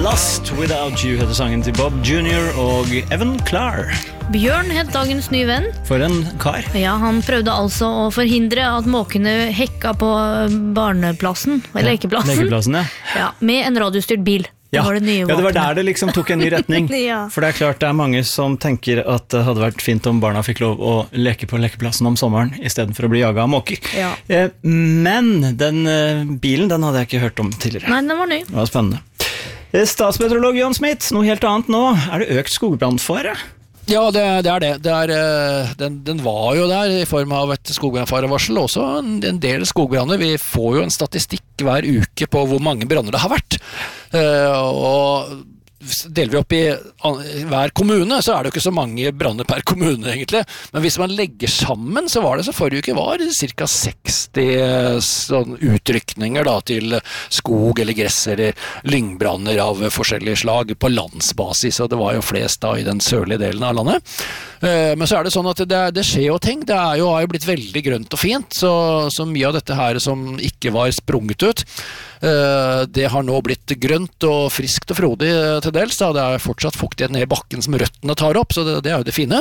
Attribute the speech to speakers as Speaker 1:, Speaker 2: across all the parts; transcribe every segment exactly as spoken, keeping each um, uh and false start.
Speaker 1: Lost Without You heter sangen til Bob junior og Evan Klar.
Speaker 2: Bjørn het dagens nye venn.
Speaker 1: For en kar.
Speaker 2: Ja, han prøvde altså å forhindre at måkene hekka på barneplassen, eller
Speaker 1: Ja,
Speaker 2: lekeplassen,
Speaker 1: lekeplassen ja.
Speaker 2: Ja, med en radiostyrt bil. Det
Speaker 1: Ja.
Speaker 2: var det nye
Speaker 1: ja, det var der det liksom tok en ny retning.
Speaker 2: Ja.
Speaker 1: For det er klart det er mange som tenker at det hadde vært fint om barna fikk lov å leke på lekeplassen om sommeren, i stedet for å bli jaget av måker.
Speaker 2: Ja.
Speaker 1: Eh, men den eh, bilen, den hadde jeg ikke hørt om tidligere.
Speaker 2: Nei, den var ny.
Speaker 1: Det var spennende. Eh, Statsmeteorolog Jon Smith, noe helt annet nå. Er det økt skogbrannfare?
Speaker 3: Ja, det, det er det. det er, eh, den, den var jo der i form av et skogbrannfarevarsel, også en, en del skogbranner. Vi får jo en statistikk hver uke på hvor mange branner det har vært. Eh, og deler vi opp i hver kommune, så er det jo ikke så mange branner per kommune egentlig, men hvis man legger sammen, så var det så forrige uke var cirka seksti sånn utrykninger da, til skog eller gress eller lyngbranner av forskjellige slag på landsbasis, og det var jo flest da i den sørlige delen av landet. Men så er det sånn at det, det skjer jo ting, det er jo, har jo blitt veldig grønt og fint, så, så mye av dette her som ikke var sprunget ut, det har nå blitt grønt og friskt og frodig til dels, da. Det er fortsatt fuktighet ned i bakken som røttene tar opp, så det, det er jo det fine.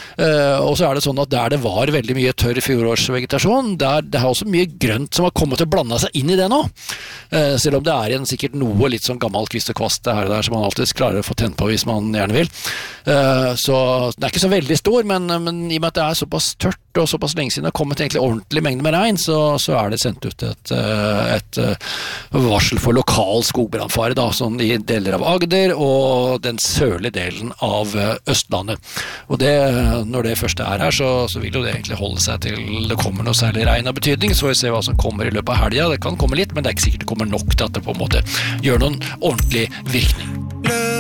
Speaker 3: Og så er det sånn at der det var veldig mye tørr fjorårsvegetasjon, der det er også mye grønt som har kommet til å blande seg inn i det nå. Selv om det er en sikkert noe litt sånn gammel kvist og kvast det her og der som man alltid klarer å få tent på hvis man gjerne vil. Så det er ikke så veldig stor, men, men i og med at det er såpass tørt og såpass lenge siden det har kommet egentlig ordentlig mengde med regn, så, så er det sendt ut et, et varsel for lokal skogbrannfare da, sånn i deler av Agder og den sørlige delen av Østlandet. Og det, når det første er her, så, så vil jo det egentlig holde seg til det kommer noe særlig regn av betydning, så får vi se hva som kommer i løpet av helgen. Det kan komme litt, men det er ikke sikkert det kommer nok til at det på en måte gjør noen ordentlig virkning.